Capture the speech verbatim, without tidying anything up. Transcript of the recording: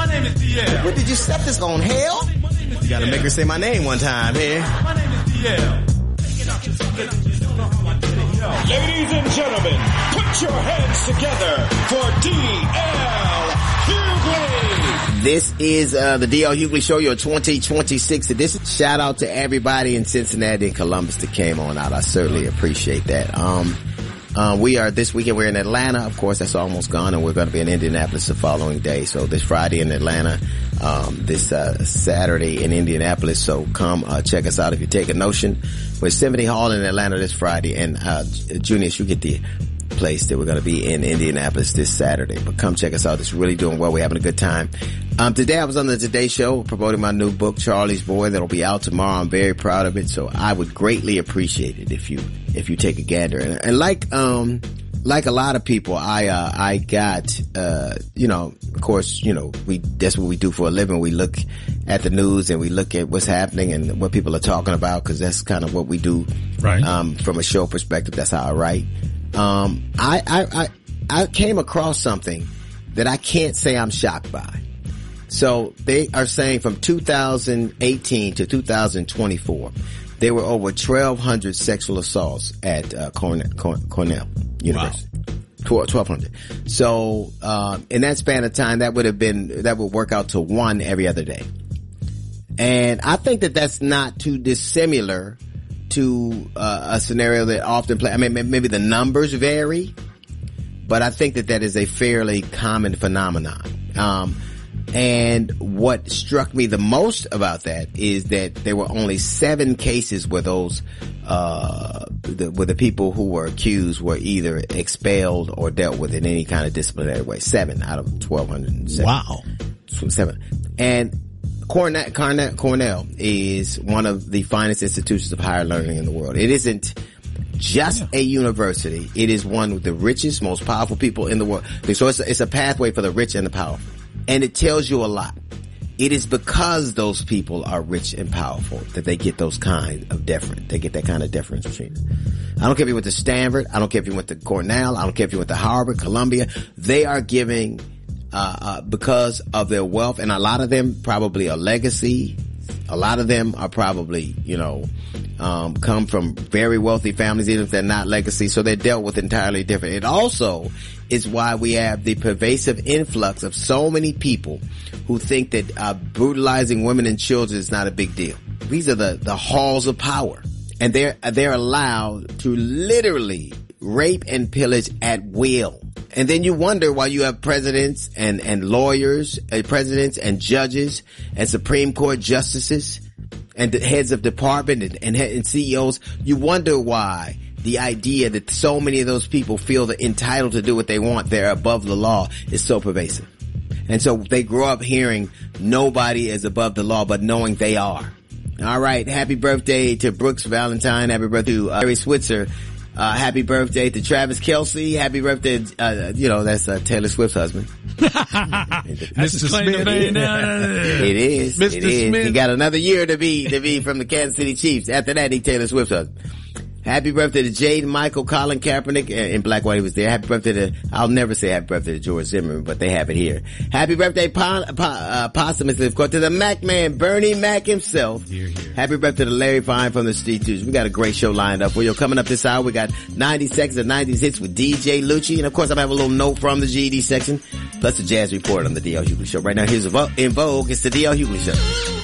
My name is D L. What did you set this on, hell? You gotta make her say my name one time here. My name is D L. Ladies and gentlemen, put your hands together for D L Hughley. This is uh, the D L Hughley Show, your twenty twenty-six edition. Shout out to everybody in Cincinnati and Columbus that came on out. I certainly appreciate that. Um, uh, we are this weekend. We're in Atlanta, of course. That's almost gone, and we're going to be in Indianapolis the following day. So this Friday in Atlanta, um, this uh, Saturday in Indianapolis. So come uh, check us out if you take a notion. We're at Symphony Hall in Atlanta this Friday, and uh, Junius, you get the place that we're going to be in Indianapolis this Saturday. But come check us out. It's really doing well. We're having a good time. Um, today I was on the Today Show promoting my new book, Charlie's Boy, that'll be out tomorrow. I'm very proud of it. So I would greatly appreciate it if you, if you take a gander. And, and like, um, like a lot of people, I, uh, I got, uh, you know, of course, you know, we, that's what we do for a living. We look at the news and we look at what's happening and what people are talking about, cause that's kind of what we do. Right. Um, from a show perspective, that's how I write. Um, I, I, I, I came across something that I can't say I'm shocked by. So they are saying from two thousand eighteen to two thousand twenty-four, there were over twelve hundred sexual assaults at uh, Cornell, Cornell University. Wow. twelve hundred. So, uh, in that span of time, that would have been, that would work out to one every other day. And I think that that's not too dissimilar to uh, a scenario that often play. I mean, maybe the numbers vary, but I think that that is a fairly common phenomenon. Um, and what struck me the most about that is that there were only seven cases where those, uh, the, where the people who were accused were either expelled or dealt with in any kind of disciplinary way. Seven out of twelve hundred seven. Wow. Seven. And Cornell, Cornell, Cornell is one of the finest institutions of higher learning in the world. It isn't just yeah. a university. It is one of the richest, most powerful people in the world. So it's a, it's a pathway for the rich and the powerful. And it tells you a lot. It is because those people are rich and powerful that they get those kind of deference. They get that kind of deference treatment. I don't care if you went to Stanford. I don't care if you went to Cornell. I don't care if you went to Harvard, Columbia. They are giving Uh, uh, because of their wealth, and a lot of them probably a legacy. A lot of them are probably, you know, um, come from very wealthy families, even if they're not legacy. So they're dealt with entirely different. It also is why we have the pervasive influx of so many people who think that uh, brutalizing women and children is not a big deal. These are the the halls of power, and they're they're allowed to literally rape and pillage at will. And then you wonder why you have presidents and, and lawyers, uh, presidents and judges and Supreme Court justices and the heads of department and, and, and C E Os. You wonder why the idea that so many of those people feel they're entitled to do what they want, they're above the law, is so pervasive. And so they grow up hearing nobody is above the law, but knowing they are. All right. Happy birthday to Brooks Valentine. Happy birthday to uh, Larry Switzer. Uh, happy birthday to Travis Kelce. Happy birthday, uh, you know, that's uh, Taylor Swift's husband. Mister Smith. It is. Mister It is. Smith. He got another year to be, to be from the Kansas City Chiefs. After that, he Taylor Swift's husband. Happy birthday to Jaden Michael, Colin Kaepernick, in Black White, he was there. Happy birthday to, I'll never say happy birthday to George Zimmerman, but they have it here. Happy birthday, po- po- uh, posthumously, of course, to the Mac man, Bernie Mac himself. Here, here. Happy birthday to Larry Fine from the Street News. We got a great show lined up for you. Coming up this hour, we got ninety seconds of nineties hits with D J Lucci. And of course, I'm having a little note from the G E D section, plus the Jazz Report on the D L Hughley Show. Right now, here's a vo- in Vogue. It's the D L Hughley Show.